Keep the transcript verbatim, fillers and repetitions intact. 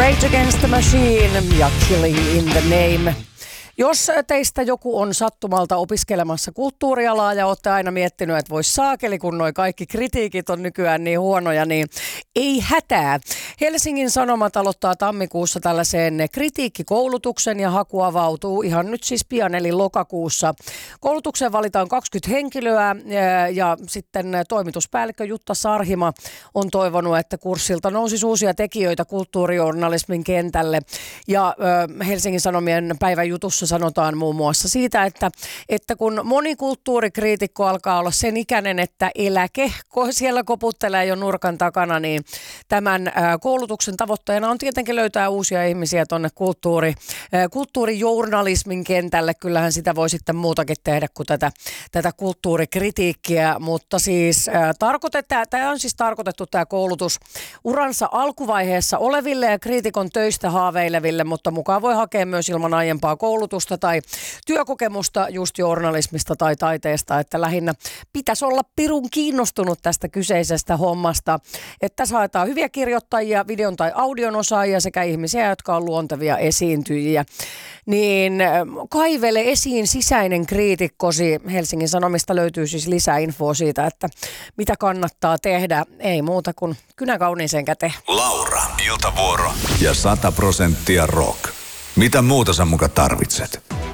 Rage Against the Machine ja Killing in the Name. Jos teistä joku on sattumalta opiskelemassa kulttuurialaa ja olette aina miettinyt, että vois saakeli, kun noi kaikki kritiikit on nykyään niin huonoja, niin ei hätää. Helsingin Sanomat aloittaa tammikuussa tällaisen kritiikkikoulutuksen ja haku avautuu ihan nyt siis pian eli lokakuussa. Koulutukseen valitaan kaksikymmentä henkilöä ja, ja sitten toimituspäällikkö Jutta Sarhima on toivonut, että kurssilta nousisi uusia tekijöitä kulttuurijournalismin kentälle. Ja ö, Helsingin Sanomien päivän jutussa sanotaan muun muassa siitä, että, että kun moni kulttuurikriitikko alkaa olla sen ikäinen, että eläke siellä koputtelee jo nurkan takana, niin tämän koulutuksen tavoitteena on tietenkin löytää uusia ihmisiä tuonne kulttuuri, kulttuurijournalismin kentälle. Kyllähän sitä voi sitten muutakin tehdä kuin tätä, tätä kulttuurikritiikkiä, mutta siis tämä on siis tarkoitettu tämä koulutus uransa alkuvaiheessa oleville ja kriitikon töistä haaveileville, mutta mukaan voi hakea myös ilman aiempaa koulutusta tai työkokemusta just journalismista tai taiteesta, että lähinnä pitäisi olla pirun kiinnostunut tästä kyseisestä hommasta, että saadaan hyviä kirjoittajia, videon tai audion osaajia sekä ihmisiä, jotka on luontevia esiintyjiä. Niin kaivele esiin sisäinen kriitikkosi. Helsingin Sanomista löytyy siis lisää infoa siitä, että mitä kannattaa tehdä. Ei muuta kuin kynä kauniiseen käteen. Laura, iltavuoro ja sata prosenttia rock. Mitä muuta sä muka tarvitset?